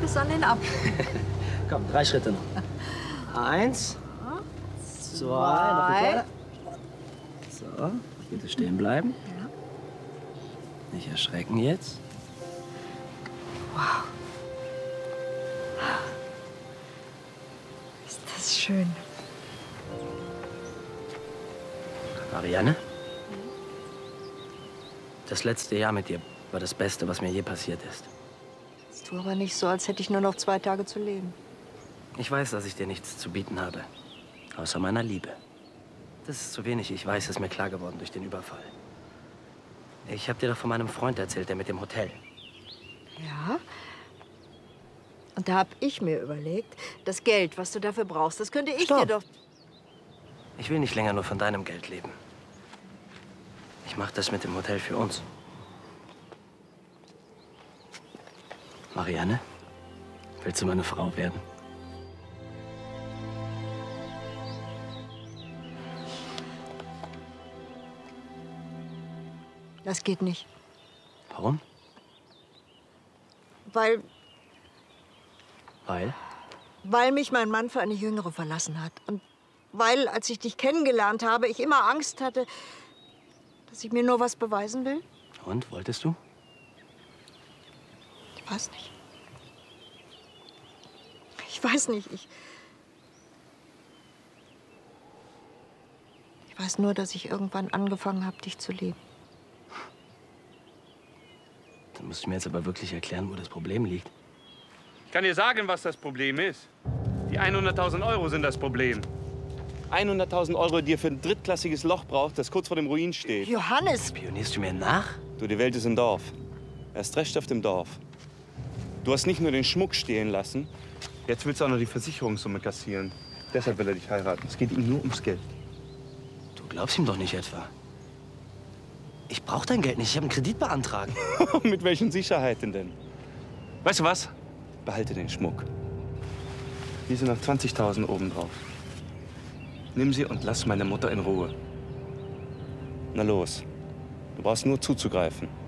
uns an den ab. Komm, 3 Schritte noch. 1, 2, noch ein kleiner. So, bitte stehen bleiben. Ja. Nicht erschrecken jetzt. Wow. Ist das schön. Marianne? Das letzte Jahr mit dir war das Beste, was mir je passiert ist. Jetzt tu aber nicht so, als hätte ich nur noch 2 Tage zu leben. Ich weiß, dass ich dir nichts zu bieten habe. Außer meiner Liebe. Das ist zu wenig, ich weiß, ist mir klar geworden durch den Überfall. Ich habe dir doch von meinem Freund erzählt, der mit dem Hotel. Ja. Und da habe ich mir überlegt, das Geld, was du dafür brauchst, das könnte ich Stopp. dir doch... Ich will nicht länger nur von deinem Geld leben. Ich mache das mit dem Hotel für uns. Marianne, willst du meine Frau werden? Das geht nicht. Warum? Weil Weil? mich mein Mann für eine Jüngere verlassen hat. Und weil, als ich dich kennengelernt habe, ich immer Angst hatte, dass ich mir nur was beweisen will. Und, wolltest du? Ich weiß nicht. Ich weiß nicht. Ich weiß nur, dass ich irgendwann angefangen habe, dich zu lieben. Dann musst du mir jetzt aber wirklich erklären, wo das Problem liegt. Ich kann dir sagen, was das Problem ist. Die 100.000 Euro sind das Problem. 100.000 Euro, die ihr für ein drittklassiges Loch braucht, das kurz vor dem Ruin steht. Johannes! Spionierst du mir nach? Du, die Welt ist im Dorf. Erst recht auf dem Dorf. Du hast nicht nur den Schmuck stehlen lassen, jetzt willst du auch noch die Versicherungssumme kassieren. Deshalb will er dich heiraten. Es geht ihm nur ums Geld. Du glaubst ihm doch nicht etwa. Ich brauch dein Geld nicht, ich habe einen Kredit beantragt. Mit welchen Sicherheiten denn? Weißt du was? Behalte den Schmuck. Hier sind noch 20.000 obendrauf. Nimm sie und lass meine Mutter in Ruhe. Na los, du brauchst nur zuzugreifen.